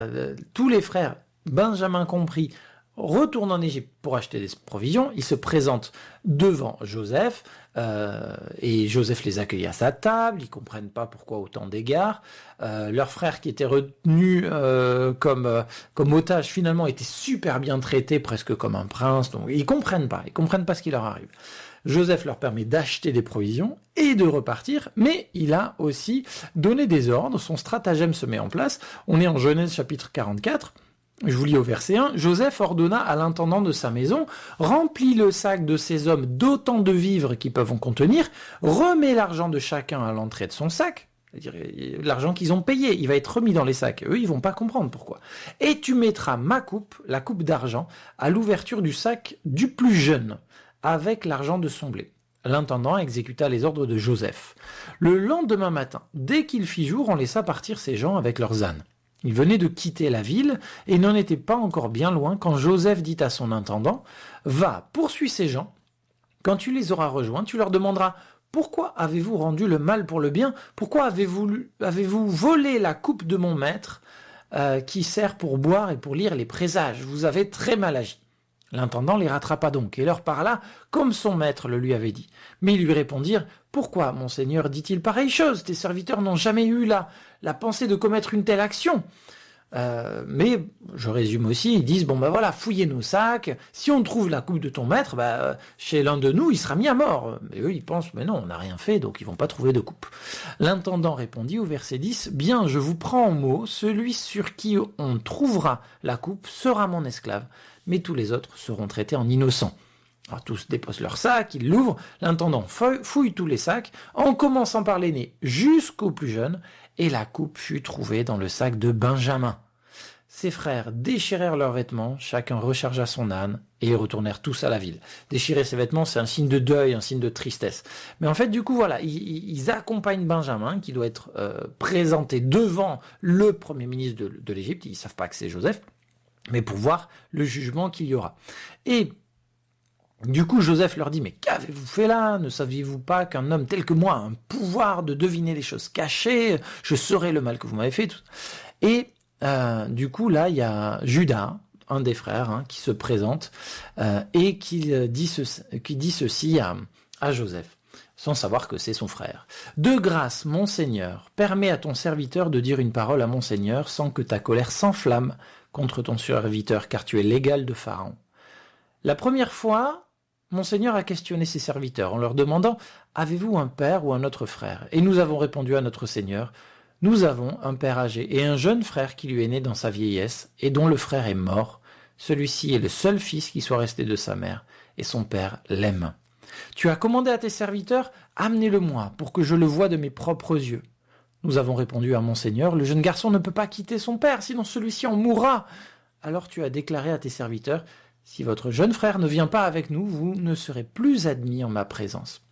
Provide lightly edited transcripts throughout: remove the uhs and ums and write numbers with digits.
tous les frères, Benjamin compris, retournent en Égypte pour acheter des provisions. Ils se présentent devant Joseph et Joseph les accueille à sa table. Ils comprennent pas pourquoi autant d'égards. Leur frère qui était retenu comme otage finalement était super bien traité, presque comme un prince. Donc ils comprennent pas ce qui leur arrive. Joseph leur permet d'acheter des provisions et de repartir, mais il a aussi donné des ordres. Son stratagème se met en place. On est en Genèse chapitre 44. Je vous lis au verset 1. Joseph ordonna à l'intendant de sa maison, remplis le sac de ces hommes d'autant de vivres qu'ils peuvent en contenir, remets l'argent de chacun à l'entrée de son sac, c'est-à-dire l'argent qu'ils ont payé, il va être remis dans les sacs. Eux, ils vont pas comprendre pourquoi. Et tu mettras ma coupe, la coupe d'argent, à l'ouverture du sac du plus jeune, avec l'argent de son blé. L'intendant exécuta les ordres de Joseph. Le lendemain matin, dès qu'il fit jour, on laissa partir ces gens avec leurs ânes. Ils venaient de quitter la ville et n'en étaient pas encore bien loin quand Joseph dit à son intendant « Va, poursuis ces gens. Quand tu les auras rejoints, tu leur demanderas « Pourquoi avez-vous rendu le mal pour le bien? Pourquoi avez-vous volé la coupe de mon maître qui sert pour boire et pour lire les présages? Vous avez très mal agi. » L'intendant les rattrapa donc et leur parla comme son maître le lui avait dit. Mais ils lui répondirent « Pourquoi, mon seigneur, dit-il pareille chose? Tes serviteurs n'ont jamais eu la pensée de commettre une telle action. » Mais, je résume aussi, ils disent « Bon ben voilà, fouillez nos sacs, si on trouve la coupe de ton maître, chez l'un de nous, il sera mis à mort. » Mais eux, ils pensent « Mais non, on n'a rien fait, donc ils vont pas trouver de coupe. » L'intendant répondit au verset 10 « Bien, je vous prends en mot, celui sur qui on trouvera la coupe sera mon esclave. » Mais tous les autres seront traités en innocents. Alors tous déposent leur sac, ils l'ouvrent, l'intendant fouille tous les sacs, en commençant par l'aîné jusqu'au plus jeune, et la coupe fut trouvée dans le sac de Benjamin. Ses frères déchirèrent leurs vêtements, chacun rechargea son âne, et ils retournèrent tous à la ville. Déchirer ses vêtements, c'est un signe de deuil, un signe de tristesse. Mais en fait, du coup, voilà, ils accompagnent Benjamin, qui doit être présenté devant le premier ministre de l'Égypte, ils ne savent pas que c'est Joseph, mais pour voir le jugement qu'il y aura. Et du coup, Joseph leur dit « Mais qu'avez-vous fait là? Ne saviez-vous pas qu'un homme tel que moi a un pouvoir de deviner les choses cachées? Je saurai le mal que vous m'avez fait. » Et du coup, là, il y a Judas, un des frères, qui se présente et qui dit ceci à Joseph, sans savoir que c'est son frère. « De grâce, mon Seigneur, permets à ton serviteur de dire une parole à mon Seigneur sans que ta colère s'enflamme contre ton serviteur, car tu es l'égal de Pharaon. » La première fois, mon Seigneur a questionné ses serviteurs en leur demandant « Avez-vous un père ou un autre frère ?» Et nous avons répondu à notre Seigneur « Nous avons un père âgé et un jeune frère qui lui est né dans sa vieillesse et dont le frère est mort. Celui-ci est le seul fils qui soit resté de sa mère et son père l'aime. Tu as commandé à tes serviteurs « Amenez-le-moi pour que je le voie de mes propres yeux. » Nous avons répondu à mon Seigneur, le jeune garçon ne peut pas quitter son père, sinon celui-ci en mourra. Alors tu as déclaré à tes serviteurs, si votre jeune frère ne vient pas avec nous, vous ne serez plus admis en ma présence.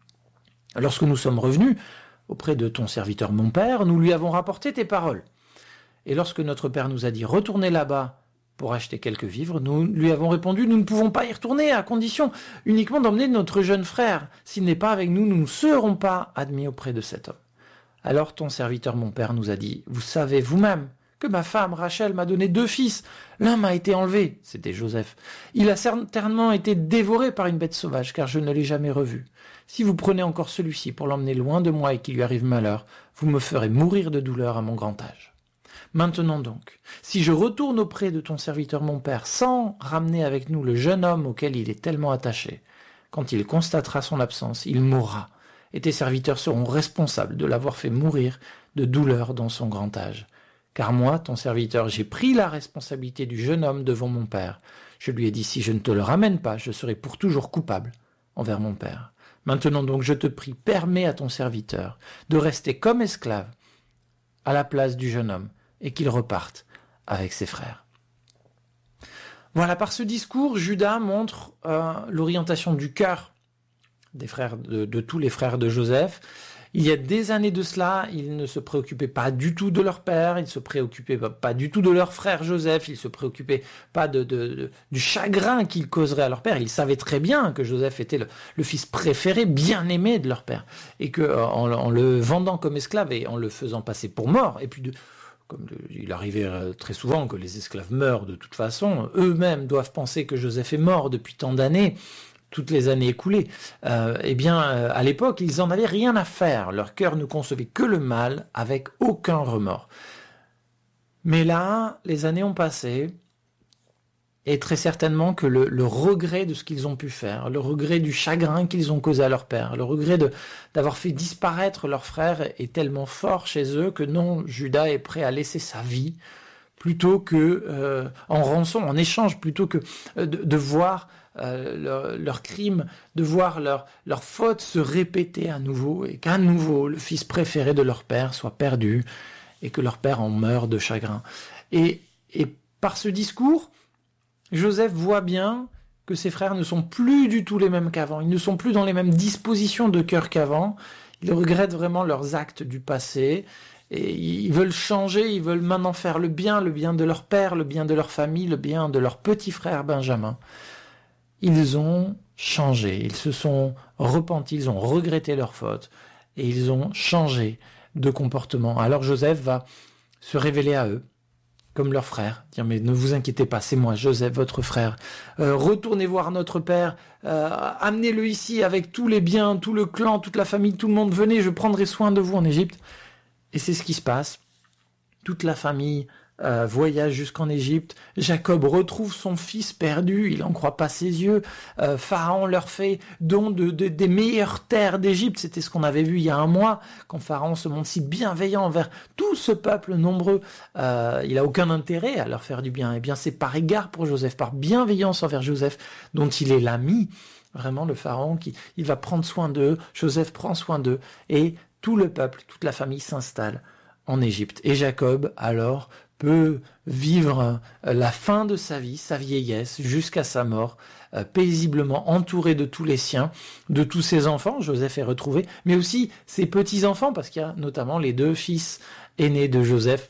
Lorsque nous sommes revenus auprès de ton serviteur mon père, nous lui avons rapporté tes paroles. Et lorsque notre père nous a dit, retournez là-bas pour acheter quelques vivres, nous lui avons répondu, nous ne pouvons pas y retourner à condition uniquement d'emmener notre jeune frère. S'il n'est pas avec nous, nous ne serons pas admis auprès de cet homme. Alors ton serviteur mon père nous a dit, vous savez vous-même que ma femme Rachel m'a donné 2 fils. L'un m'a été enlevé, c'était Joseph. Il a certainement été dévoré par une bête sauvage, car je ne l'ai jamais revu. Si vous prenez encore celui-ci pour l'emmener loin de moi et qu'il lui arrive malheur, vous me ferez mourir de douleur à mon grand âge. Maintenant donc, si je retourne auprès de ton serviteur mon père sans ramener avec nous le jeune homme auquel il est tellement attaché, quand il constatera son absence, il mourra. Et tes serviteurs seront responsables de l'avoir fait mourir de douleur dans son grand âge. Car moi, ton serviteur, j'ai pris la responsabilité du jeune homme devant mon père. Je lui ai dit, si je ne te le ramène pas, je serai pour toujours coupable envers mon père. Maintenant donc, je te prie, permets à ton serviteur de rester comme esclave à la place du jeune homme et qu'il reparte avec ses frères. Voilà, par ce discours, Judas montre l'orientation du cœur des frères de tous les frères de Joseph. Il y a des années de cela, ils ne se préoccupaient pas du tout de leur père, ils ne se préoccupaient pas du tout de leur frère Joseph, ils ne se préoccupaient pas du chagrin qu'ils causeraient à leur père. Ils savaient très bien que Joseph était le fils préféré, bien aimé de leur père, et que en le vendant comme esclave et en le faisant passer pour mort, et puis comme il arrivait très souvent que les esclaves meurent de toute façon, eux-mêmes doivent penser que Joseph est mort depuis tant d'années, toutes les années écoulées, à l'époque, ils en avaient rien à faire. Leur cœur ne concevait que le mal avec aucun remords. Mais là, les années ont passé, et très certainement que le regret de ce qu'ils ont pu faire, le regret du chagrin qu'ils ont causé à leur père, le regret d'avoir fait disparaître leur frère est tellement fort chez eux que non, Judas est prêt à laisser sa vie plutôt que en rançon, en échange, plutôt que de voir leur crime, de voir leur faute se répéter à nouveau, et qu'à nouveau le fils préféré de leur père soit perdu, et que leur père en meure de chagrin. Et par ce discours, Joseph voit bien que ses frères ne sont plus du tout les mêmes qu'avant, ils ne sont plus dans les mêmes dispositions de cœur qu'avant, ils regrettent vraiment leurs actes du passé, et ils veulent changer, ils veulent maintenant faire le bien de leur père, le bien de leur famille, le bien de leur petit frère Benjamin. Ils ont changé, ils se sont repentis, ils ont regretté leur faute et ils ont changé de comportement. Alors Joseph va se révéler à eux comme leur frère, dire mais ne vous inquiétez pas, c'est moi Joseph, votre frère. Retournez voir notre père, amenez-le ici avec tous les biens, tout le clan, toute la famille, tout le monde, venez, je prendrai soin de vous en Égypte. Et c'est ce qui se passe. Toute la famille voyage jusqu'en Égypte. Jacob retrouve son fils perdu, il n'en croit pas ses yeux. Pharaon leur fait don des meilleures terres d'Égypte. C'était ce qu'on avait vu il y a un mois, quand Pharaon se montre si bienveillant envers tout ce peuple nombreux. Il n'a aucun intérêt à leur faire du bien. Eh bien, c'est par égard pour Joseph, par bienveillance envers Joseph, dont il est l'ami. Vraiment, le Pharaon, il va prendre soin d'eux. Joseph prend soin d'eux. Et tout le peuple, toute la famille s'installe en Égypte. Et Jacob, alors, peut vivre la fin de sa vie, sa vieillesse, jusqu'à sa mort, paisiblement entouré de tous les siens, de tous ses enfants, Joseph est retrouvé, mais aussi ses petits-enfants, parce qu'il y a notamment les deux fils aînés de Joseph,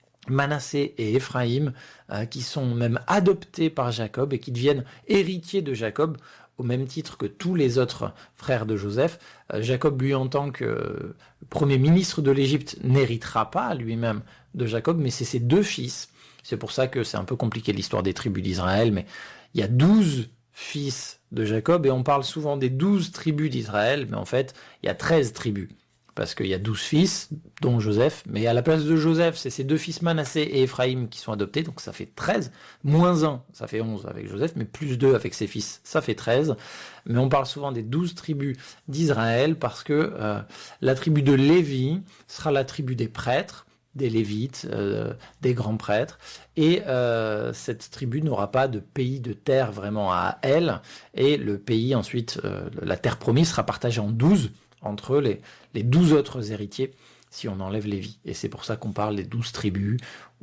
Manassé et Éphraïm, qui sont même adoptés par Jacob et qui deviennent héritiers de Jacob, au même titre que tous les autres frères de Joseph. Jacob, lui, en tant que premier ministre de l'Égypte, n'héritera pas lui-même de Jacob, mais c'est ses deux fils. C'est pour ça que c'est un peu compliqué l'histoire des tribus d'Israël, mais il y a 12 fils de Jacob, et on parle souvent des 12 tribus d'Israël, mais en fait, il y a 13 tribus, parce qu'il y a 12 fils, dont Joseph, mais à la place de Joseph, c'est ses deux fils Manassé et Éphraïm qui sont adoptés, donc ça fait 13, moins 1, ça fait 11 avec Joseph, mais plus 2 avec ses fils, ça fait 13, mais on parle souvent des 12 tribus d'Israël, parce que la tribu de Lévi sera la tribu des prêtres, des Lévites, des grands prêtres, et cette tribu n'aura pas de pays de terre vraiment à elle, et le pays ensuite, la terre promise sera partagée en 12, entre les 12 autres héritiers, si on enlève Lévi. Et c'est pour ça qu'on parle des 12 tribus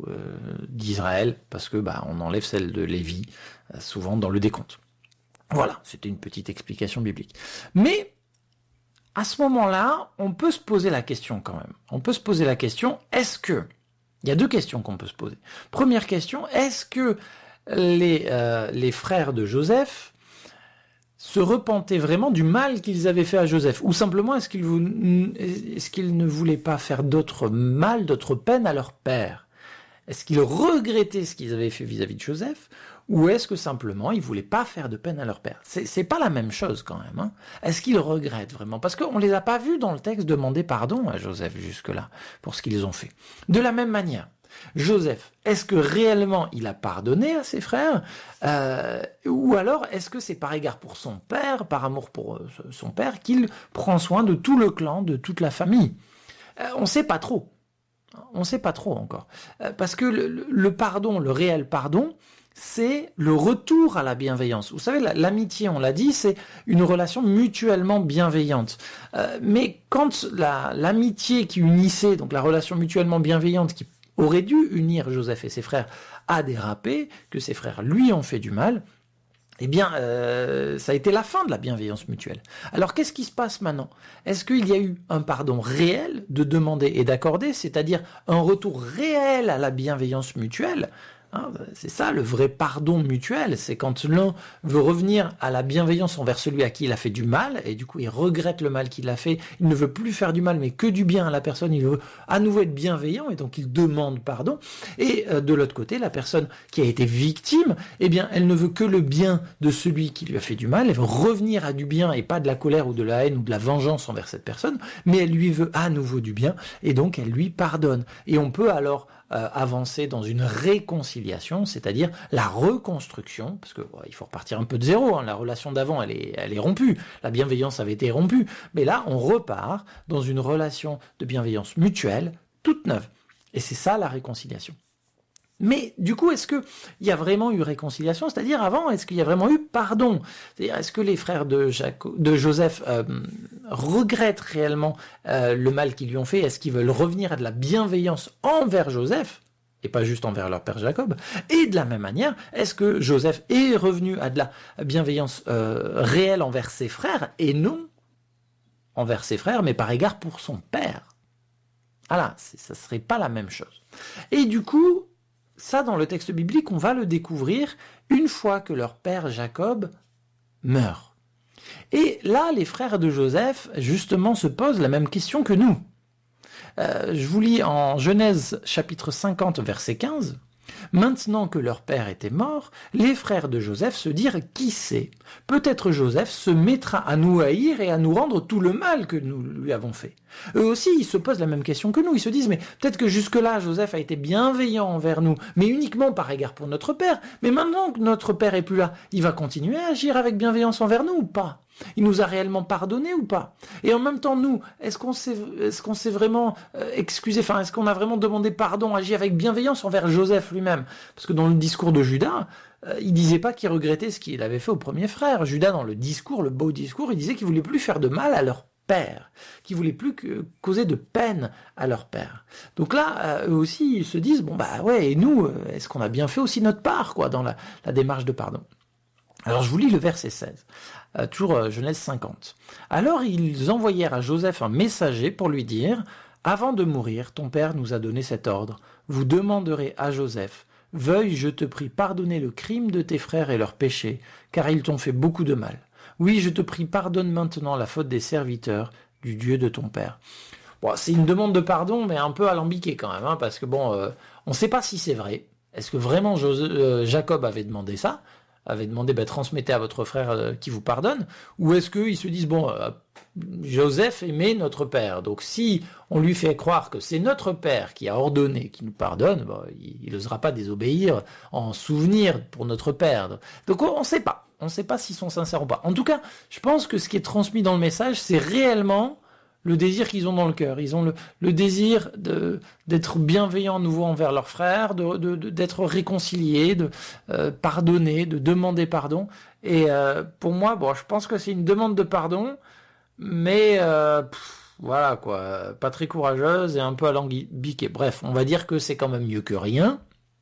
d'Israël, parce que on enlève celle de Lévi, souvent dans le décompte. Voilà, c'était une petite explication biblique. Mais à ce moment-là, on peut se poser la question quand même. On peut se poser la question, est-ce que... Il y a deux questions qu'on peut se poser. Première question, est-ce que les frères de Joseph se repentaient vraiment du mal qu'ils avaient fait à Joseph? Ou simplement, est-ce qu'ils ne voulaient pas faire d'autres mal, d'autres peines à leur père? Est-ce qu'ils regrettaient ce qu'ils avaient fait vis-à-vis de Joseph? Ou est-ce que simplement ils voulaient pas faire de peine à leur père? C'est pas la même chose quand même. Hein. Est-ce qu'ils regrettent vraiment? Parce qu'on les a pas vus dans le texte demander pardon à Joseph jusque-là pour ce qu'ils ont fait. De la même manière, Joseph, est-ce que réellement il a pardonné à ses frères? Ou alors est-ce que c'est par égard pour son père, par amour pour son père, qu'il prend soin de tout le clan, de toute la famille? On sait pas trop. On sait pas trop encore. Parce que le pardon, le réel pardon, c'est le retour à la bienveillance. Vous savez, l'amitié, on l'a dit, c'est une relation mutuellement bienveillante. Mais quand l'amitié qui unissait, donc la relation mutuellement bienveillante qui aurait dû unir Joseph et ses frères, a dérapé, que ses frères lui ont fait du mal, eh bien, ça a été la fin de la bienveillance mutuelle. Alors, qu'est-ce qui se passe maintenant? Est-ce qu'il y a eu un pardon réel de demander et d'accorder, c'est-à-dire un retour réel à la bienveillance mutuelle? Hein, c'est ça le vrai pardon mutuel, c'est quand l'un veut revenir à la bienveillance envers celui à qui il a fait du mal, et du coup il regrette le mal qu'il a fait, il ne veut plus faire du mal mais que du bien à la personne, il veut à nouveau être bienveillant et donc il demande pardon. Et de l'autre côté, la personne qui a été victime, eh bien elle ne veut que le bien de celui qui lui a fait du mal, elle veut revenir à du bien et pas de la colère ou de la haine ou de la vengeance envers cette personne, mais elle lui veut à nouveau du bien et donc elle lui pardonne. Et on peut alors avancer dans une réconciliation, c'est-à-dire la reconstruction, parce que il faut repartir un peu de zéro, hein, la relation d'avant elle est rompue, la bienveillance avait été rompue, mais là on repart dans une relation de bienveillance mutuelle, toute neuve, et c'est ça la réconciliation. Mais du coup, est-ce qu'il y a vraiment eu réconciliation? C'est-à-dire avant, est-ce qu'il y a vraiment eu pardon? C'est-à-dire, est-ce que les frères de Joseph regrettent réellement le mal qu'ils lui ont fait? Est-ce qu'ils veulent revenir à de la bienveillance envers Joseph et pas juste envers leur père Jacob? Et de la même manière, est-ce que Joseph est revenu à de la bienveillance réelle envers ses frères et non envers ses frères, mais par égard pour son père? Voilà, ça serait pas la même chose. Et du coup, ça, dans le texte biblique, on va le découvrir une fois que leur père Jacob meurt. Et là, les frères de Joseph, justement, se posent la même question que nous. Je vous lis en Genèse chapitre 50, verset 15. « Maintenant que leur père était mort, les frères de Joseph se dirent « Qui sait ? Peut-être Joseph se mettra à nous haïr et à nous rendre tout le mal que nous lui avons fait. » Eux aussi, ils se posent la même question que nous. Ils se disent « Mais peut-être que jusque-là, Joseph a été bienveillant envers nous, mais uniquement par égard pour notre père. Mais maintenant que notre père est plus là, il va continuer à agir avec bienveillance envers nous ou pas ? Il nous a réellement pardonné ou pas? Et en même temps, nous, est-ce qu'on s'est vraiment excusé, enfin, est-ce qu'on a vraiment demandé pardon, agi avec bienveillance envers Joseph lui-même? Parce que dans le discours de Judas, il disait pas qu'il regrettait ce qu'il avait fait au premier frère. Judas, dans le discours, le beau discours, il disait qu'il voulait plus faire de mal à leur père, qu'ils voulaient plus causer de peine à leur père. Donc là, eux aussi, ils se disent, bon bah ouais, et nous, est-ce qu'on a bien fait aussi notre part, quoi, dans la démarche de pardon? Alors je vous lis le verset 16, toujours Genèse 50. « Alors ils envoyèrent à Joseph un messager pour lui dire « Avant de mourir, ton père nous a donné cet ordre. Vous demanderez à Joseph « Veuille, je te prie, pardonner le crime de tes frères et leurs péchés, car ils t'ont fait beaucoup de mal. Oui, je te prie, pardonne maintenant la faute des serviteurs du Dieu de ton père. » Bon, c'est une demande de pardon, mais un peu alambiquée quand même, hein, parce que bon, on ne sait pas si c'est vrai. Est-ce que vraiment Jacob avait demandé ça? Avait demandé, transmettez à votre frère qui vous pardonne, ou est-ce qu'ils se disent, bon, Joseph aimait notre père, donc si on lui fait croire que c'est notre père qui a ordonné qu'il nous pardonne, il n'osera pas désobéir en souvenir pour notre père. Donc on ne sait pas, s'ils sont sincères ou pas. En tout cas, je pense que ce qui est transmis dans le message, c'est réellement le désir qu'ils ont dans le cœur. Ils ont le désir d'être bienveillants à nouveau envers leurs frères, d'être réconciliés, de pardonner, de demander pardon. Et pour moi, je pense que c'est une demande de pardon, mais voilà quoi, pas très courageuse et un peu alambiquée. Bref, on va dire que c'est quand même mieux que rien.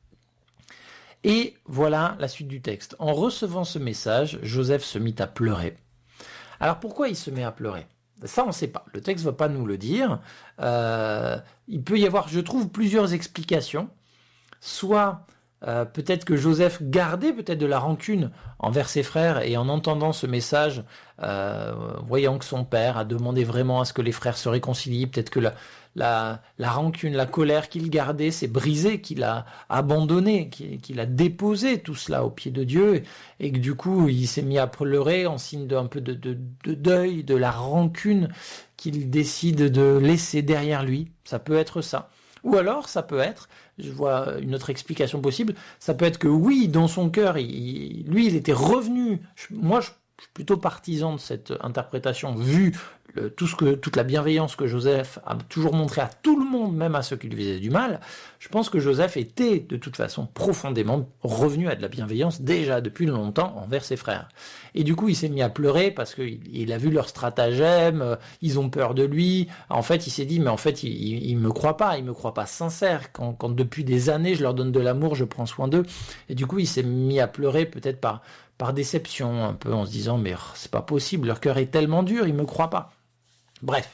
Et voilà la suite du texte. En recevant ce message, Joseph se mit à pleurer. Alors pourquoi il se met à pleurer ? Ça, on ne sait pas. Le texte ne va pas nous le dire. Il peut y avoir, je trouve, plusieurs explications. Soit peut-être que Joseph gardait peut-être de la rancune envers ses frères et en entendant ce message, voyant que son père a demandé vraiment à ce que les frères se réconcilient, peut-être que la rancune, la colère qu'il gardait s'est brisée, qu'il a abandonné, qu'il a déposé tout cela au pied de Dieu et que du coup il s'est mis à pleurer en signe d'un peu de deuil, de la rancune qu'il décide de laisser derrière lui. Ça peut être ça. Ou alors ça peut être, je vois une autre explication possible, ça peut être que oui, dans son cœur, il était revenu. Moi, je suis plutôt partisan de cette interprétation, vu toute la bienveillance que Joseph a toujours montré à tout le monde, même à ceux qui lui faisaient du mal. Je pense que Joseph était de toute façon profondément revenu à de la bienveillance déjà depuis longtemps envers ses frères. Et du coup, il s'est mis à pleurer parce qu'il a vu leur stratagème, ils ont peur de lui. En fait, il s'est dit, mais en fait, il me croit pas sincère. Quand depuis des années, je leur donne de l'amour, je prends soin d'eux. Et du coup, il s'est mis à pleurer peut-être par déception, un peu en se disant, mais c'est pas possible, leur cœur est tellement dur, ils me croient pas. Bref,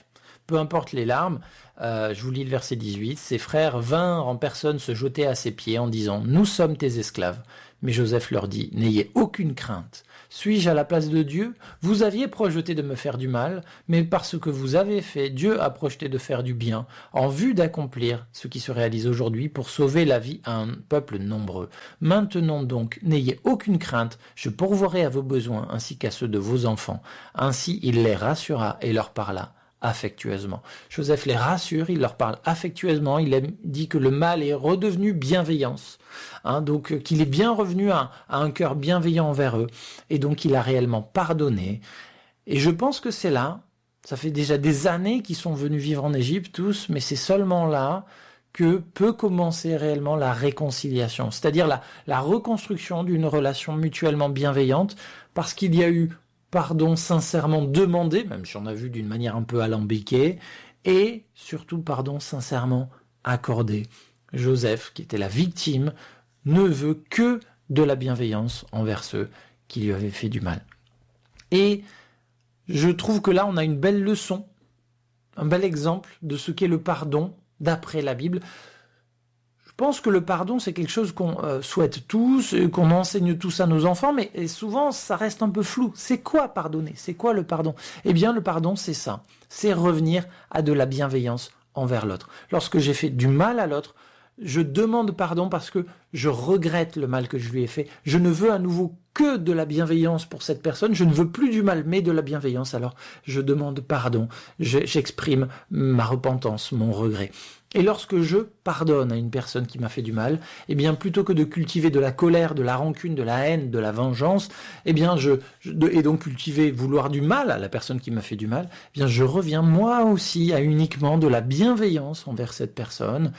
peu importe les larmes. Je vous lis le verset 18. Ses frères vinrent en personne se jeter à ses pieds en disant « Nous sommes tes esclaves ». Mais Joseph leur dit « N'ayez aucune crainte. Suis-je à la place de Dieu? Vous aviez projeté de me faire du mal, mais parce que vous avez fait, Dieu a projeté de faire du bien, en vue d'accomplir ce qui se réalise aujourd'hui pour sauver la vie à un peuple nombreux. Maintenant donc, n'ayez aucune crainte, je pourvoirai à vos besoins ainsi qu'à ceux de vos enfants. » Ainsi il les rassura et leur parla affectueusement. Joseph les rassure, il leur parle affectueusement, il dit que le mal est redevenu bienveillance, donc qu'il est bien revenu à un cœur bienveillant envers eux, et donc il a réellement pardonné. Et je pense que c'est là, ça fait déjà des années qu'ils sont venus vivre en Égypte tous, mais c'est seulement là que peut commencer réellement la réconciliation, c'est-à-dire la reconstruction d'une relation mutuellement bienveillante, parce qu'il y a eu pardon sincèrement demandé, même si on a vu d'une manière un peu alambiquée, et surtout pardon sincèrement accordé. Joseph, qui était la victime, ne veut que de la bienveillance envers ceux qui lui avaient fait du mal. Et je trouve que là, on a une belle leçon, un bel exemple de ce qu'est le pardon d'après la Bible. Je pense que le pardon, c'est quelque chose qu'on souhaite tous, qu'on enseigne tous à nos enfants, mais souvent, ça reste un peu flou. C'est quoi pardonner? C'est quoi le pardon? Eh bien, le pardon, c'est ça. C'est revenir à de la bienveillance envers l'autre. Lorsque j'ai fait du mal à l'autre, je demande pardon parce que je regrette le mal que je lui ai fait. Je ne veux à nouveau que de la bienveillance pour cette personne. Je ne veux plus du mal, mais de la bienveillance. Alors, je demande pardon. J'exprime ma repentance, mon regret. Et lorsque je pardonne à une personne qui m'a fait du mal, eh bien, plutôt que de cultiver de la colère, de la rancune, de la haine, de la vengeance, eh bien, et donc cultiver, vouloir du mal à la personne qui m'a fait du mal, eh bien, je reviens moi aussi à uniquement de la bienveillance envers cette personne,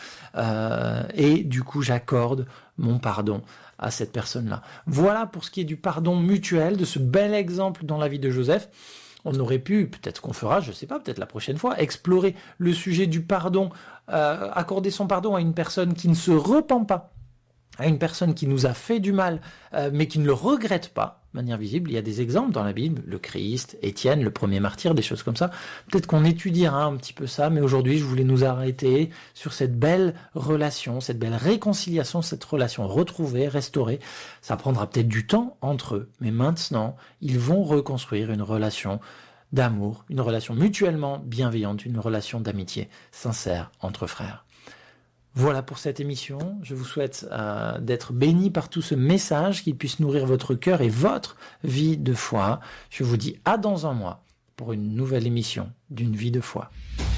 et du coup, j'accorde mon pardon à cette personne-là. Voilà pour ce qui est du pardon mutuel, de ce bel exemple dans la vie de Joseph. On aurait pu, peut-être qu'on fera, je ne sais pas, peut-être la prochaine fois, explorer le sujet du pardon, accorder son pardon à une personne qui ne se repent pas, à une personne qui nous a fait du mal, mais qui ne le regrette pas, de manière visible. Il y a des exemples dans la Bible, le Christ, Étienne, le premier martyr, des choses comme ça. Peut-être qu'on étudiera un petit peu ça, mais aujourd'hui, je voulais nous arrêter sur cette belle relation, cette belle réconciliation, cette relation retrouvée, restaurée. Ça prendra peut-être du temps entre eux, mais maintenant, ils vont reconstruire une relation d'amour, une relation mutuellement bienveillante, une relation d'amitié sincère entre frères. Voilà pour cette émission. Je vous souhaite d'être bénis par tout ce message, qu'il puisse nourrir votre cœur et votre vie de foi. Je vous dis à dans un mois pour une nouvelle émission d'une vie de foi.